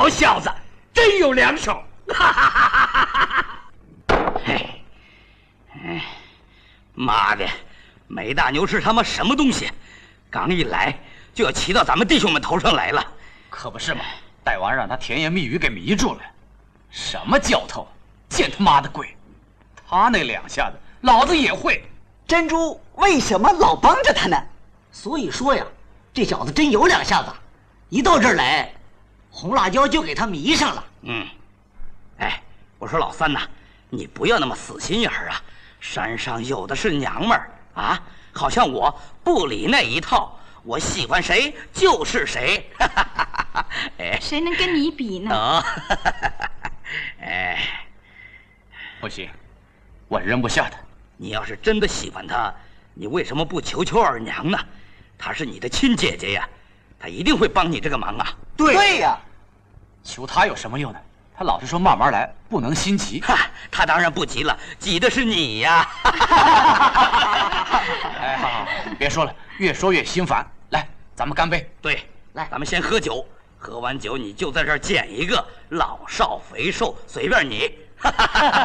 好小子，真有两手！哈哈哈哈哈！嘿，哎，妈的，梅大牛是他妈什么东西？刚一来就要骑到咱们弟兄们头上来了。 可不是嘛！大王让他甜言蜜语给迷住了。什么教头，见他妈的鬼！他那两下子，老子也会。 珍珠为什么老帮着他呢？所以说呀，这小子真有两下子，一到这儿来，红辣椒就给他迷上了。 哎，我说老三呐，你不要那么死心眼儿啊！山上有的是娘们儿啊，好像我不理那一套，我喜欢谁就是谁。哎， 谁能跟你比呢？ 哦，哎， 不行，我扔不下他。 你要是真的喜欢他，你为什么不求求二娘呢？她是你的亲姐姐呀，她一定会帮你这个忙啊。 对呀， 求他有什么用呢？他老是说慢慢来，不能心急。 哈，他当然不急了，急的是你呀。 哎，好，别说了，越说越心烦。来，咱们干杯。 对， 来， 咱们先喝酒，喝完酒你就在这儿捡一个，老少肥瘦随便你。